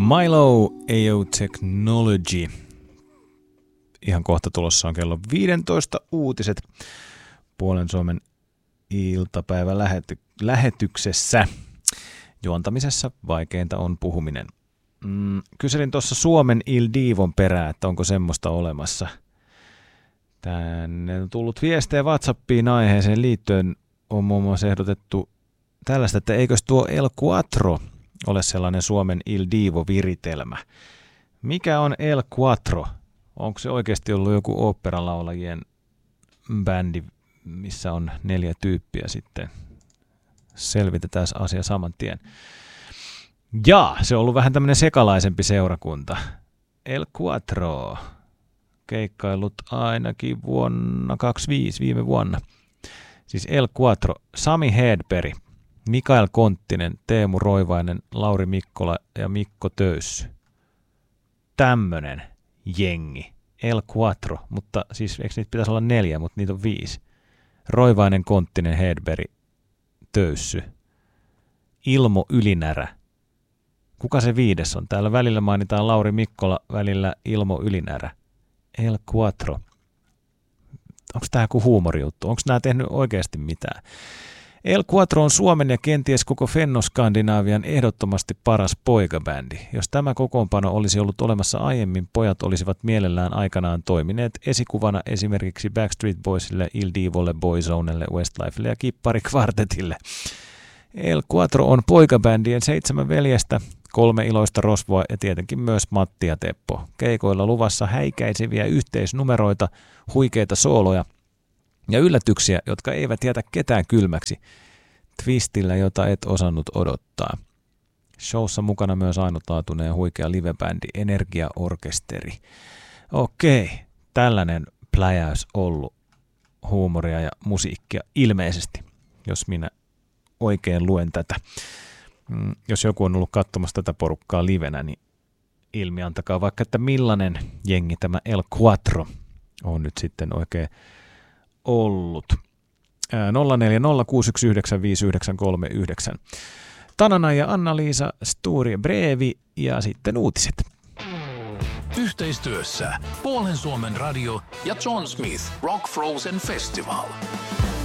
Milo AO Technology. Ihan kohta tulossa on kello 15 uutiset Puolen Suomen iltapäivän lähetyksessä. Juontamisessa vaikeinta on puhuminen. Kyselin tuossa Suomen Il Divon perään, että onko semmoista olemassa. Tänne on tullut viestejä WhatsAppiin aiheeseen liittyen. On muun muassa ehdotettu tällaista, että eikös tuo El Quattro ole sellainen Suomen Il Divo-viritelmä. Mikä on El Quattro? Onko se oikeasti ollut joku oopperalaulajien bändi, missä on 4 tyyppiä sitten? Selvitetään asia saman tien. Ja se on ollut vähän tämmöinen sekalaisempi seurakunta. El Quattro. Keikkaillut ainakin vuonna 2025, viime vuonna. Siis El Quattro, Sami Hedberg, Mikael Konttinen, Teemu Roivainen, Lauri Mikkola ja Mikko Töyssy. Tämmönen jengi. El Quattro, mutta siis eikö niitä pitäisi olla 4, mutta niitä on 5. Roivainen, Konttinen, Hedberg, Töyssy. Ilmo Ylinärä. Kuka se 5 on? Täällä välillä mainitaan Lauri Mikkola, välillä Ilmo Ylinärä. El Quattro. Onko tämä joku huumorijuttu? Onko nämä tehnyt oikeasti mitään? El Quattro on Suomen ja kenties koko Fennoskandinavian ehdottomasti paras poikabändi. Jos tämä kokoonpano olisi ollut olemassa aiemmin, pojat olisivat mielellään aikanaan toimineet esikuvana esimerkiksi Backstreet Boysille, Il Divolle, Boyzonelle, Westlifelle ja Kippari Kvartetille. El Quattro on poikabändien 7 veljestä, 3 iloista rosvoa ja tietenkin myös Matti ja Teppo. Keikoilla luvassa häikäiseviä yhteisnumeroita, huikeita sooloja ja yllätyksiä, jotka eivät jätä ketään kylmäksi. Twistillä, jota et osannut odottaa. Showssa mukana myös ainutlaatuinen ja huikea livebändi Energiaorkesteri. Okei, tällainen pläjäys ollut huumoria ja musiikkia ilmeisesti, jos minä oikein luen tätä. Jos joku on ollut katsomassa tätä porukkaa livenä, niin ilmiantakaa vaikka, että millainen jengi tämä El Quattro on nyt sitten oikein ollut. 0406195939. Tanana ja Anna-Liisa, Sture Brevi ja sitten uutiset. Yhteistyössä Puolen Suomen radio ja John Smith Rock Frozen Festival.